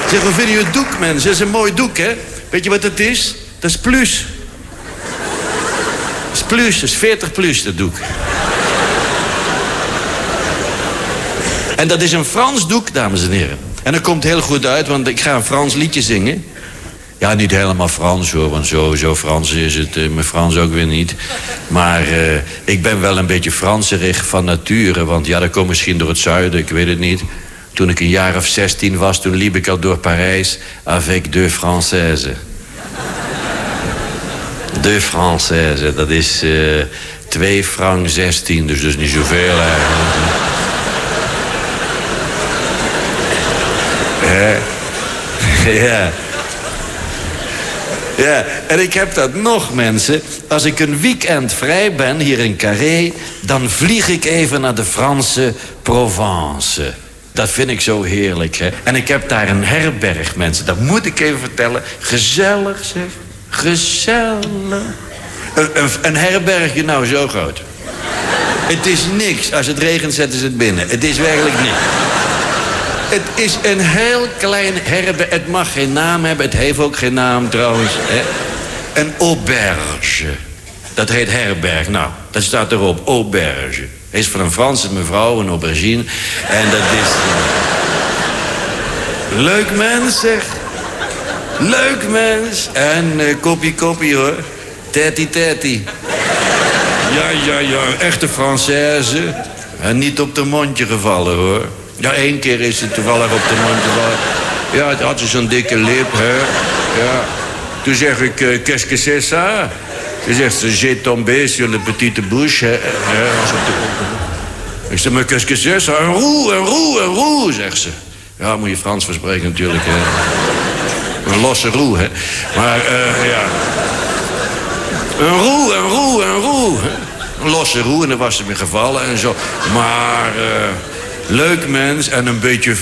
Zeg, hoe vind je het doek, mensen? Dat is een mooi doek, hè? Weet je wat het is? Dat is plus. Dat is plus, dat is 40 plus, dat doek. En dat is een Frans doek, dames en heren. En dat komt heel goed uit, want ik ga een Frans liedje zingen. Ja, niet helemaal Frans, hoor, want zo Frans is het. Mijn Frans ook weer niet. Maar ik ben wel een beetje Franserig van nature. Want ja, dat komt misschien door het zuiden, ik weet het niet. Toen ik een jaar of 16 was, toen liep ik al door Parijs avec deux Françaises. Deux Françaises, dat is 2 francs 16, dus dat is niet zoveel eigenlijk. Ja. Ja, en ik heb dat nog, mensen. Als ik een weekend vrij ben, hier in Carré, dan vlieg ik even naar de Franse Provence. Dat vind ik zo heerlijk, hè. En ik heb daar een herberg, mensen. Dat moet ik even vertellen. Gezellig, zeg. Gezellig. Een herbergje, nou, zo groot. Het is niks. Als het regent, zetten ze het binnen. Het is werkelijk niks. Het is een heel klein herberg. Het mag geen naam hebben. Het heeft ook geen naam, trouwens. Hè? Een auberge. Dat heet herberg. Nou, dat staat erop. Auberge. Hij is van een Franse mevrouw, een aubergine. En dat is... Leuk mens, zeg. Leuk mens. En koppie, hoor. Tati. Ja. Echte Française. En niet op de mondje gevallen, hoor. Ja, 1 keer is het toevallig op de mond gevallen. Ja, het had ze zo'n dikke lip, hè. Ja. Toen zeg ik, qu'est-ce que c'est ça? Toen zegt ze, j'ai tombé sur le petite bouche. Hè. Ik zeg, maar qu'est-ce que c'est ça? Een roe, zegt ze. Ja, moet je Frans verspreken natuurlijk, hè. Een losse roe, hè. Maar, ja. Een roe. Hè. Een losse roe, en dan was ze me gevallen en zo. Maar, leuk mens en een beetje